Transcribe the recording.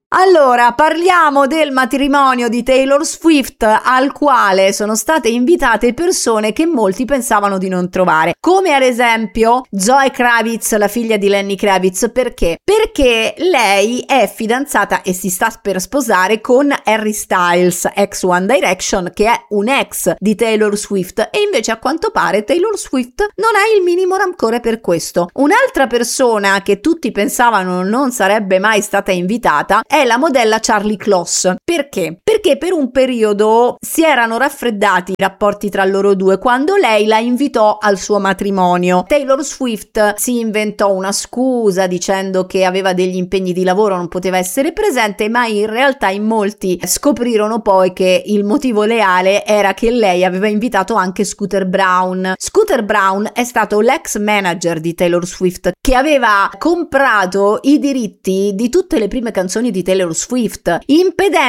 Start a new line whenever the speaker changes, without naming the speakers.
Allora, parliamo del matrimonio di Taylor Swift, al quale sono state invitate persone che molti pensavano di non trovare, come ad esempio Zoe Kravitz, la figlia di Lenny Kravitz. Perché? Perché lei è fidanzata e si sta per sposare con Harry Styles, ex One Direction, che è un ex di Taylor Swift, e invece a quanto pare Taylor Swift non ha il minimo rancore per questo. Un'altra persona che tutti pensavano non sarebbe mai stata invitata è la modella Charlie Kloss. Perché? Perché per un periodo si erano raffreddati i rapporti tra loro due quando lei la invitò al suo matrimonio. Taylor Swift si inventò una scusa dicendo che aveva degli impegni di lavoro, non poteva essere presente, ma in realtà in molti scoprirono poi che il motivo reale era che lei aveva invitato anche Scooter Braun. Scooter Braun è stato l'ex manager di Taylor Swift, che aveva comprato i diritti di tutte le prime canzoni di Taylor Swift, impedendo